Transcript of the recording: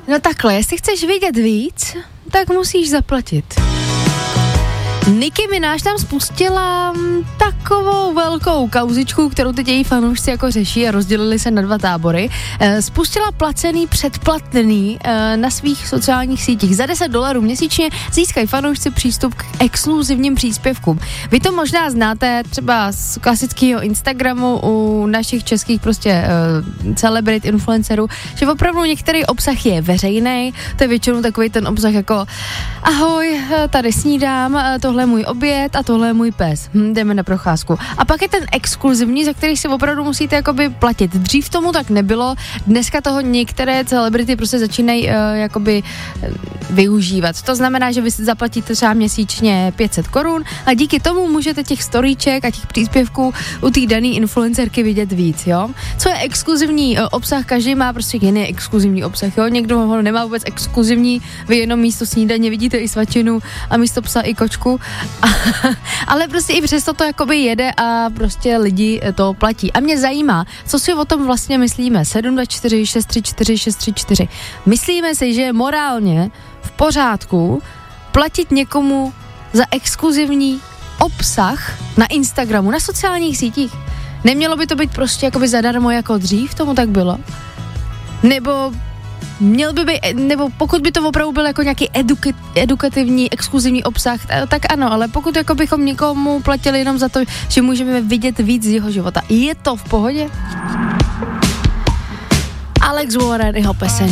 No takhle, jestli chceš vidět víc, tak musíš zaplatit. Nicki Minaj tam spustila takovou velkou kauzičku, kterou teď její fanoušci jako řeší a rozdělili se na 2 tábory. Spustila placený předplatný na svých sociálních sítích. Za $10 měsíčně získají fanoušci přístup k exkluzivním příspěvkům. Vy to možná znáte třeba z klasického Instagramu u našich českých prostě celebrit, influencerů, že opravdu některý obsah je veřejný, to je většinou takový ten obsah jako ahoj, tady snídám, tohle je můj oběd a tohle je můj pes. Jdeme na procházku. A pak je ten exkluzivní, za který si opravdu musíte jakoby platit. Dřív tomu tak nebylo, dneska toho některé celebrity prostě začínají využívat. To znamená, že vy si zaplatíte třeba měsíčně 500 korun a díky tomu můžete těch storíček a těch příspěvků u té dané influencerky vidět víc, jo. Co je exkluzivní obsah, každý má prostě jiný exkluzivní obsah, jo. Někdo ho nemá vůbec exkluzivní, vy jenom místo snídaně vidíte i svačinu a místo psa i kočku. Ale prostě i přesto to jakoby jede a prostě lidi to platí. A mě zajímá, co si o tom vlastně myslíme. 724 634 634. Myslíme si, že je morálně v pořádku platit někomu za exkluzivní obsah na Instagramu, na sociálních sítích? Nemělo by to být prostě jakoby zadarmo jako dřív, tomu tak bylo? Nebo měl by být, nebo pokud by to opravdu byl jako nějaký edukativní, exkluzivní obsah, tak ano, ale pokud jako bychom někomu platili jenom za to, že můžeme vidět víc z jeho života, je to v pohodě? Alex Warren, jeho peseň.